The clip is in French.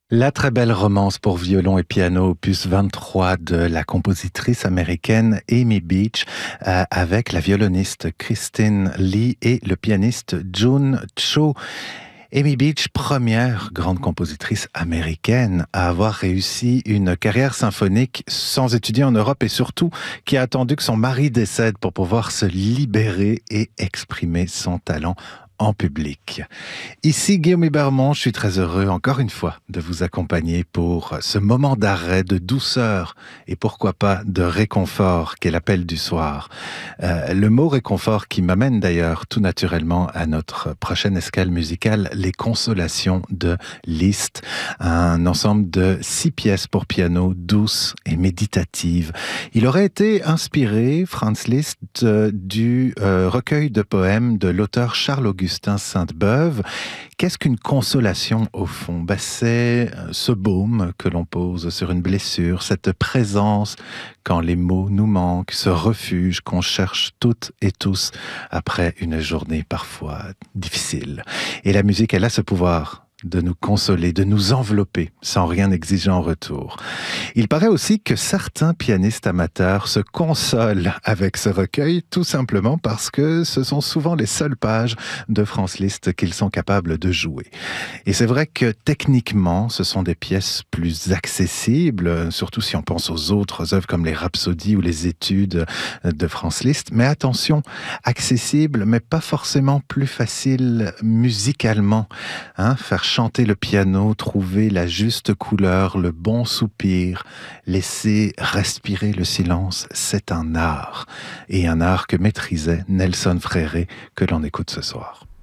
La très belle romance pour violon et piano, opus 23 de la compositrice américaine Amy Beach, avec la violoniste Christine Lee et le pianiste Jun Cho. Amy Beach, première grande compositrice américaine à avoir réussi une carrière symphonique sans étudier en Europe et surtout qui a attendu que son mari décède pour pouvoir se libérer et exprimer son talent en public. Ici Guillaume Hébermont, je suis très heureux encore une fois de vous accompagner pour ce moment d'arrêt, de douceur et pourquoi pas de réconfort qu'est l'appel du soir. Le mot réconfort qui m'amène d'ailleurs tout naturellement à notre prochaine escale musicale, Les Consolations de Liszt, un ensemble de 6 pièces pour piano douces et méditatives. Il aurait été inspiré, Franz Liszt, du recueil de poèmes de l'auteur Charles-Augustin Sainte-Beuve. Qu'est-ce qu'une consolation au fond? C'est ce baume que l'on pose sur une blessure, cette présence quand les mots nous manquent, ce refuge qu'on cherche toutes et tous après une journée parfois difficile. Et la musique, elle a ce pouvoir de nous consoler, de nous envelopper sans rien exiger en retour. Il paraît aussi que certains pianistes amateurs se consolent avec ce recueil tout simplement parce que ce sont souvent les seules pages de Franz Liszt qu'ils sont capables de jouer. Et c'est vrai que techniquement, ce sont des pièces plus accessibles, surtout si on pense aux autres œuvres comme les Rhapsodies ou les Études de Franz Liszt. Mais attention, accessible, mais pas forcément plus facile musicalement. Faire chanter le piano, trouver la juste couleur, le bon soupir, laisser respirer le silence, c'est un art. Et un art que maîtrisait Nelson Fréré, que l'on écoute ce soir.